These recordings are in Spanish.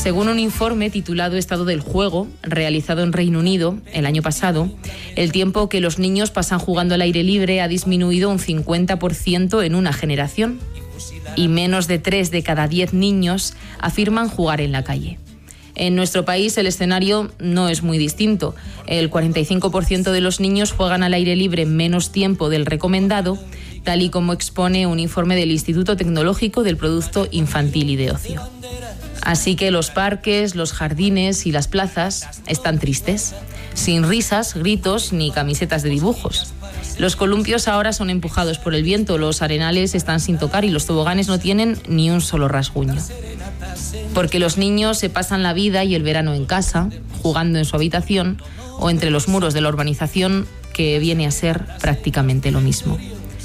Según un informe titulado Estado del Juego, realizado en Reino Unido el año pasado, el tiempo que los niños pasan jugando al aire libre ha disminuido un 50% en una generación, y menos de 3 de cada 10 niños afirman jugar en la calle. En nuestro país el escenario no es muy distinto. El 45% de los niños juegan al aire libre menos tiempo del recomendado, tal y como expone un informe del Instituto Tecnológico del Producto Infantil y de Ocio. Así que los parques, los jardines y las plazas están tristes, sin risas, gritos ni camisetas de dibujos. Los columpios ahora son empujados por el viento, los arenales están sin tocar y los toboganes no tienen ni un solo rasguño. Porque los niños se pasan la vida y el verano en casa, jugando en su habitación o entre los muros de la urbanización, que viene a ser prácticamente lo mismo.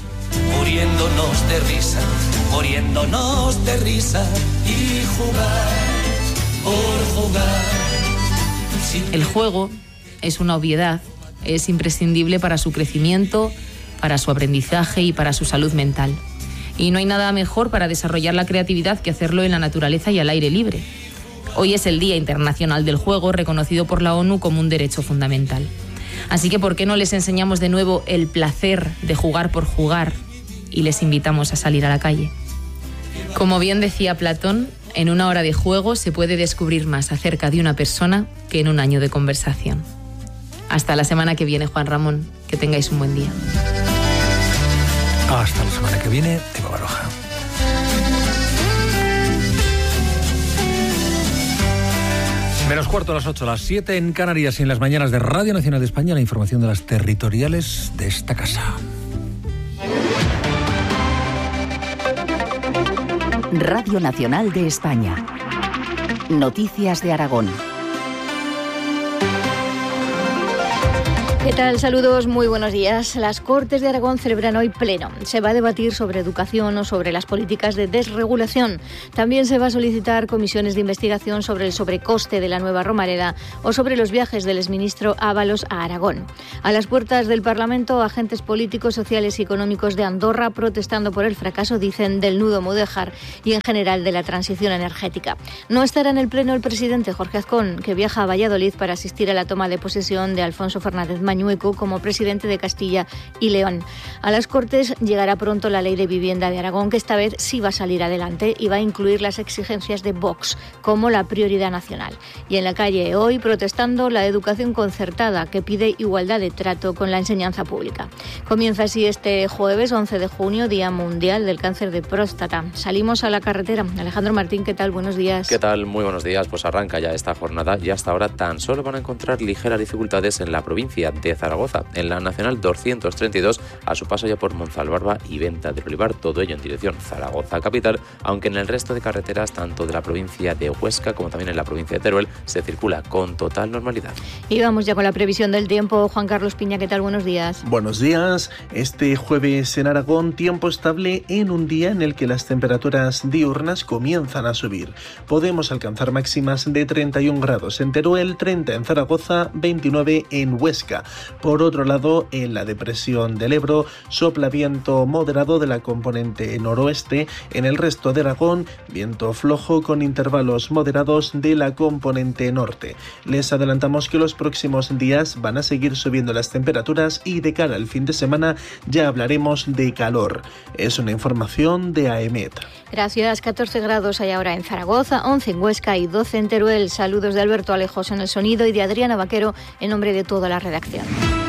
Muriéndonos de risa y jugar por jugar. El juego es una obviedad, es imprescindible para su crecimiento, para su aprendizaje y para su salud mental. Y no hay nada mejor para desarrollar la creatividad que hacerlo en la naturaleza y al aire libre. Hoy es el Día Internacional del Juego, reconocido por la ONU como un derecho fundamental. Así que, ¿por qué no les enseñamos de nuevo el placer de jugar por jugar y les invitamos a salir a la calle? Como bien decía Platón, en una hora de juego se puede descubrir más acerca de una persona que en un año de conversación. Hasta la semana que viene, Juan Ramón. Que tengáis un buen día. Hasta la semana que viene, Eva Baroja. Menos cuarto a las 8, a las 7 en Canarias y en las mañanas de Radio Nacional de España, la información de las territoriales de esta casa. Radio Nacional de España. Noticias de Aragón. ¿Qué tal? Saludos, muy buenos días. Las Cortes de Aragón celebran hoy pleno. Se va a debatir sobre educación o sobre las políticas de desregulación. También se va a solicitar comisiones de investigación sobre el sobrecoste de la nueva Romareda o sobre los viajes del exministro Ábalos a Aragón. A las puertas del Parlamento, agentes políticos, sociales y económicos de Andorra protestando por el fracaso, dicen, del nudo Mudéjar y en general de la transición energética. No estará en el pleno el presidente Jorge Azcón, que viaja a Valladolid para asistir a la toma de posesión de Alfonso Fernández Mañueco como presidente de Castilla y León. A las Cortes llegará pronto la Ley de Vivienda de Aragón, que esta vez sí va a salir adelante y va a incluir las exigencias de Vox como la prioridad nacional. Y en la calle hoy protestando la educación concertada, que pide igualdad de trato con la enseñanza pública. Comienza así este jueves 11 de junio, Día Mundial del Cáncer de Próstata. Salimos a la carretera. Alejandro Martín, ¿qué tal? Buenos días. ¿Qué tal? Muy buenos días. Pues arranca ya esta jornada y hasta ahora tan solo van a encontrar ligeras dificultades en la provincia de Zaragoza, en la Nacional 232, a su paso ya por Monzalbarba y Venta del Olivar, todo ello en dirección Zaragoza capital, aunque en el resto de carreteras, tanto de la provincia de Huesca como también en la provincia de Teruel, se circula con total normalidad. Y vamos ya con la previsión del tiempo. Juan Carlos Piña, ¿qué tal? Buenos días. Buenos días. Este jueves en Aragón, tiempo estable en un día en el que las temperaturas diurnas comienzan a subir. Podemos alcanzar máximas de 31 grados en Teruel, 30 en Zaragoza, 29 en Huesca. Por otro lado, en la depresión del Ebro sopla viento moderado de la componente noroeste. En el resto de Aragón, viento flojo con intervalos moderados de la componente norte. Les adelantamos que los próximos días van a seguir subiendo las temperaturas y de cara al fin de semana ya hablaremos de calor. Es una información de AEMET. Gracias. 14 grados hay ahora en Zaragoza, 11 en Huesca y 12 en Teruel. Saludos de Alberto Alejos en el sonido y de Adriana Vaquero en nombre de toda la redacción.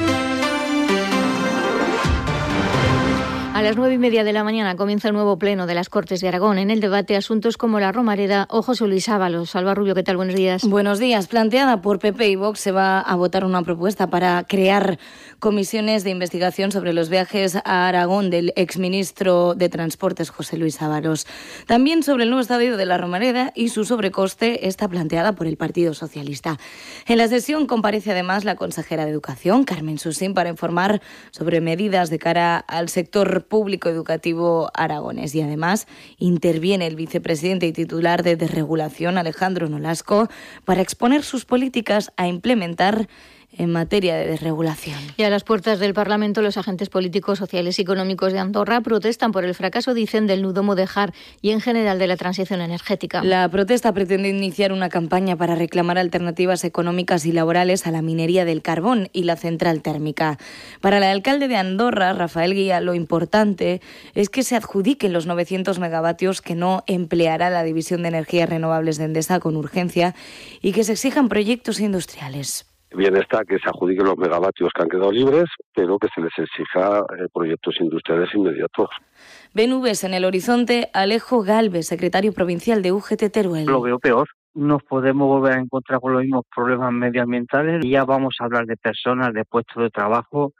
A las 9:30 de la mañana comienza el nuevo pleno de las Cortes de Aragón. En el debate, asuntos como la Romareda o José Luis Ábalos. Alba Rubio, ¿qué tal? Buenos días. Buenos días. Planteada por PP y Vox, se va a votar una propuesta para crear comisiones de investigación sobre los viajes a Aragón del exministro de Transportes, José Luis Ábalos. También sobre el nuevo estadio de la Romareda y su sobrecoste está planteada por el Partido Socialista. En la sesión comparece además la consejera de Educación, Carmen Susín, para informar sobre medidas de cara al sector público educativo aragonés. Y además interviene el vicepresidente y titular de Desregulación, Alejandro Nolasco, para exponer sus políticas a implementar en materia de desregulación. Y a las puertas del Parlamento, los agentes políticos, sociales y económicos de Andorra protestan por el fracaso, dicen, del nudo Mudéjar y en general de la transición energética. La protesta pretende iniciar una campaña para reclamar alternativas económicas y laborales a la minería del carbón y la central térmica. Para el alcalde de Andorra, Rafael Guía, lo importante es que se adjudiquen los 900 megavatios que no empleará la División de Energías Renovables de Endesa con urgencia y que se exijan proyectos industriales. Bien está que se adjudiquen los megavatios que han quedado libres, pero que se les exija proyectos industriales inmediatos. Ven nubes en el horizonte. Alejo Galvez, secretario provincial de UGT Teruel. Lo veo peor. Nos podemos volver a encontrar con los mismos problemas medioambientales. Ya vamos a hablar de personas, de puestos de trabajo,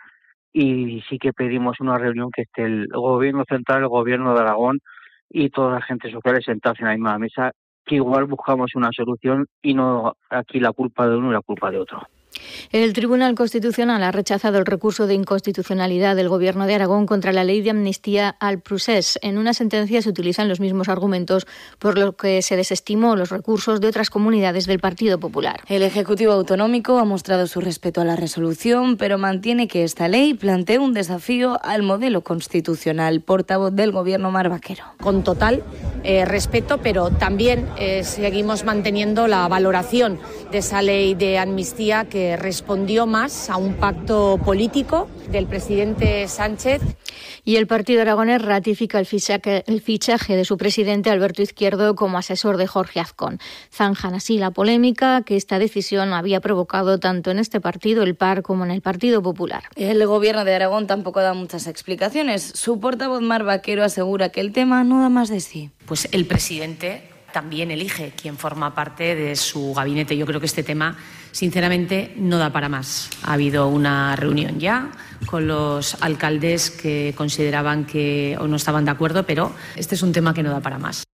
y sí que pedimos una reunión que esté el Gobierno central, el Gobierno de Aragón y toda la gente social sentados en la misma mesa, que igual buscamos una solución y no aquí la culpa de uno y la culpa de otro. El Tribunal Constitucional ha rechazado el recurso de inconstitucionalidad del Gobierno de Aragón contra la ley de amnistía al procés. En una sentencia se utilizan los mismos argumentos, por lo que se desestimó los recursos de otras comunidades del Partido Popular. El Ejecutivo Autonómico ha mostrado su respeto a la resolución, pero mantiene que esta ley plantea un desafío al modelo constitucional. Portavoz del Gobierno, Mar Vaquero. Con total respeto, pero también seguimos manteniendo la valoración de esa ley de amnistía que respondió más a un pacto político del presidente Sánchez. Y el Partido Aragonés ratifica el fichaje de su presidente Alberto Izquierdo como asesor de Jorge Azcón. Zanjan así la polémica que esta decisión había provocado tanto en este partido, el PAR, como en el Partido Popular. El Gobierno de Aragón tampoco da muchas explicaciones. Su portavoz, Mar Vaquero, asegura que el tema no da más de sí. Pues el presidente también elige quién forma parte de su gabinete. Yo creo que este tema, sinceramente, no da para más. Ha habido una reunión ya con los alcaldes que consideraban que o no estaban de acuerdo, pero este es un tema que no da para más.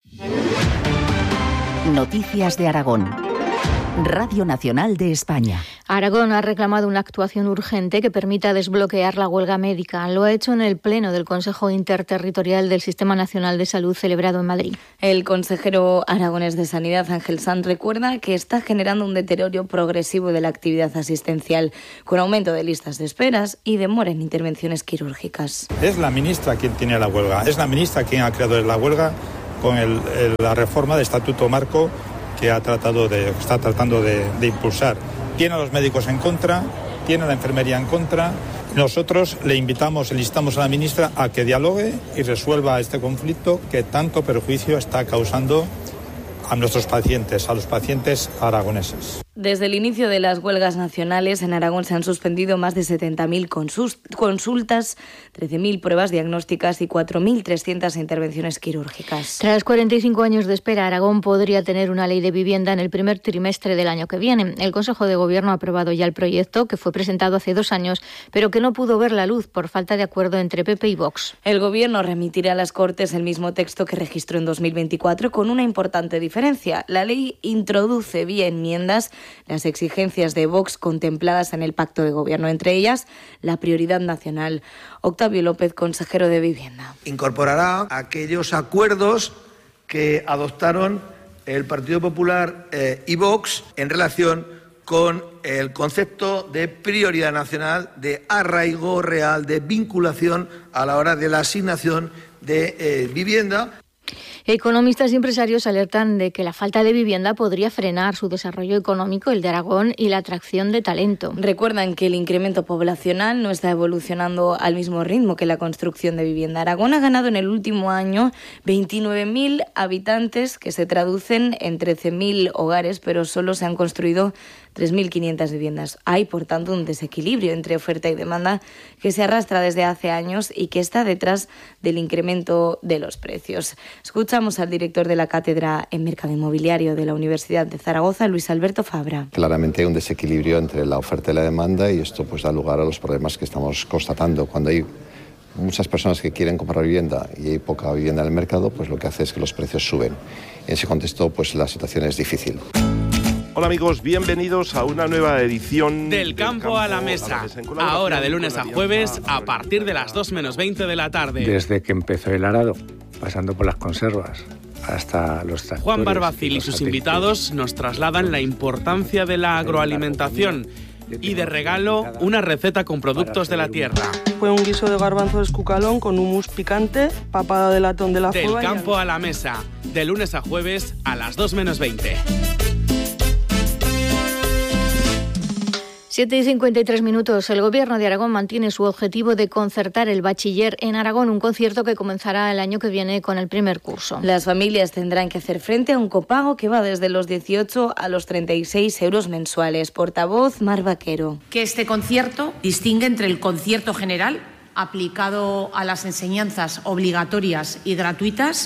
Noticias de Aragón. Radio Nacional de España. Aragón ha reclamado una actuación urgente que permita desbloquear la huelga médica. Lo ha hecho en el Pleno del Consejo Interterritorial del Sistema Nacional de Salud celebrado en Madrid. El consejero aragonés de Sanidad, Ángel Sanz, recuerda que está generando un deterioro progresivo de la actividad asistencial, con aumento de listas de esperas y demora en intervenciones quirúrgicas. Es la ministra quien tiene la huelga, es la ministra quien ha creado la huelga con la reforma del Estatuto Marco que está tratando de impulsar. Tiene a los médicos en contra, tiene a la enfermería en contra. Nosotros le instamos a la ministra a que dialogue y resuelva este conflicto que tanto perjuicio está causando a nuestros pacientes, a los pacientes aragoneses. Desde el inicio de las huelgas nacionales, en Aragón se han suspendido más de 70.000 consultas, 13.000 pruebas diagnósticas y 4.300 intervenciones quirúrgicas. Tras 45 años de espera, Aragón podría tener una ley de vivienda en el primer trimestre del año que viene. El Consejo de Gobierno ha aprobado ya el proyecto, que fue presentado hace 2 años, pero que no pudo ver la luz por falta de acuerdo entre PP y Vox. El Gobierno remitirá a las Cortes el mismo texto que registró en 2024, con una importante diferencia. La ley introduce vía enmiendas las exigencias de Vox contempladas en el pacto de gobierno, entre ellas la prioridad nacional. Octavio López, consejero de Vivienda. Incorporará aquellos acuerdos que adoptaron el Partido Popular y Vox en relación con el concepto de prioridad nacional, de arraigo real, de vinculación a la hora de la asignación de vivienda. Economistas y empresarios alertan de que la falta de vivienda podría frenar su desarrollo económico, el de Aragón, y la atracción de talento. Recuerdan que el incremento poblacional no está evolucionando al mismo ritmo que la construcción de vivienda. Aragón ha ganado en el último año 29.000 habitantes, que se traducen en 13.000 hogares, pero solo se han construido 3.500 viviendas. Hay, por tanto, un desequilibrio entre oferta y demanda que se arrastra desde hace años y que está detrás del incremento de los precios. Escuchamos al director de la Cátedra en Mercado Inmobiliario de la Universidad de Zaragoza, Luis Alberto Fabra. Claramente hay un desequilibrio entre la oferta y la demanda y esto pues da lugar a los problemas que estamos constatando. Cuando hay muchas personas que quieren comprar vivienda y hay poca vivienda en el mercado, pues lo que hace es que los precios suben. En ese contexto, pues la situación es difícil. Hola amigos, bienvenidos a una nueva edición del campo a la mesa. Ahora de lunes a jueves a partir de las 2 menos 20 de la tarde. Desde que empezó el arado, pasando por las conservas, hasta los tractores. Juan Barbacil y sus invitados nos trasladan la importancia de la agroalimentación Y de regalo, una receta con productos de la tierra. Fue un guiso de garbanzo de escucalón con hummus picante, papada de latón de la Del Fueva. campo a la mesa, de lunes a jueves a las 2 menos 20. 7:53. El Gobierno de Aragón mantiene su objetivo de concertar el bachiller en Aragón, un concierto que comenzará el año que viene con el primer curso. Las familias tendrán que hacer frente a un copago que va desde los 18 a los 36 euros mensuales. Portavoz Mar Vaquero. Que este concierto distingue entre el concierto general, aplicado a las enseñanzas obligatorias y gratuitas,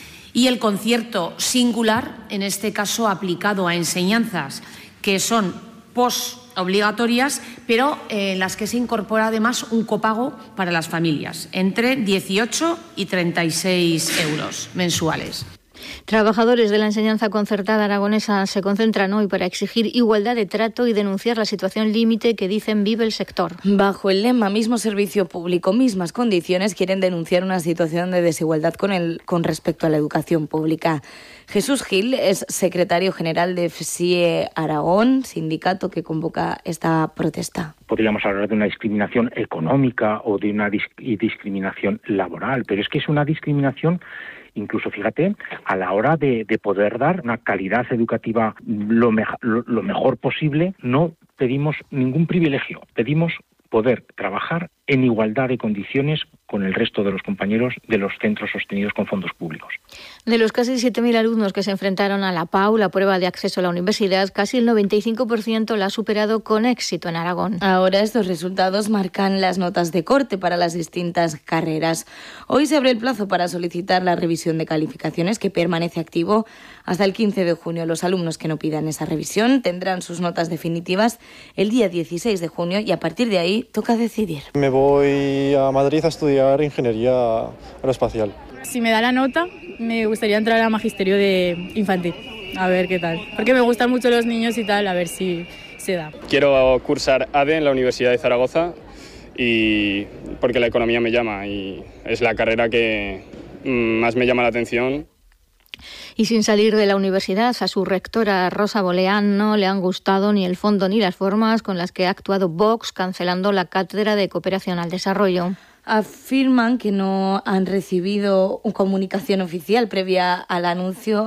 y el concierto singular, en este caso aplicado a enseñanzas que son postobligatorias, pero en las que se incorpora además un copago para las familias, entre 18 y 36 euros mensuales. Trabajadores de la enseñanza concertada aragonesa se concentran hoy para exigir igualdad de trato y denunciar la situación límite que dicen vive el sector. Bajo el lema Mismo servicio público, mismas condiciones, quieren denunciar una situación de desigualdad con respecto a la educación pública. Jesús Gil es secretario general de FSIE Aragón, sindicato que convoca esta protesta. Podríamos hablar de una discriminación económica o de una discriminación laboral, pero es que es una discriminación incluso, fíjate, a la hora de poder dar una calidad educativa lo mejor posible. No pedimos ningún privilegio, pedimos poder trabajar en igualdad de condiciones con el resto de los compañeros de los centros sostenidos con fondos públicos. De los casi 7.000 alumnos que se enfrentaron a la PAU, la prueba de acceso a la universidad, casi el 95% la ha superado con éxito en Aragón. Ahora estos resultados marcan las notas de corte para las distintas carreras. Hoy se abre el plazo para solicitar la revisión de calificaciones, que permanece activo hasta el 15 de junio. Los alumnos que no pidan esa revisión tendrán sus notas definitivas el día 16 de junio y a partir de ahí toca decidir. Me voy a Madrid a estudiar ingeniería aeroespacial. Si me da la nota, me gustaría entrar a magisterio de infantil, a ver qué tal. Porque me gustan mucho los niños y tal, a ver si se da. Quiero cursar ADE en la Universidad de Zaragoza y porque la economía me llama y es la carrera que más me llama la atención. Y sin salir de la universidad, a su rectora Rosa Boleán no le han gustado ni el fondo ni las formas con las que ha actuado Vox, cancelando la cátedra de cooperación al desarrollo. Afirman que no han recibido una comunicación oficial previa al anuncio